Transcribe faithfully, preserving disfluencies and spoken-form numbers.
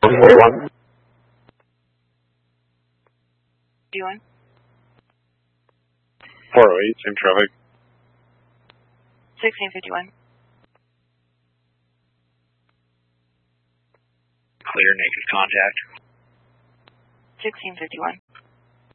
forty-one. Doing? four oh eight, same traffic. sixteen fifty-one. Clear, negative contact. sixteen fifty-one.